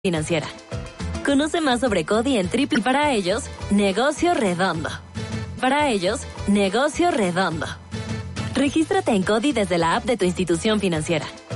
financiera. Conoce más sobre CODI en triple. Para ellos, negocio redondo. Para ellos, negocio redondo. Regístrate en CODI desde la app de tu institución financiera.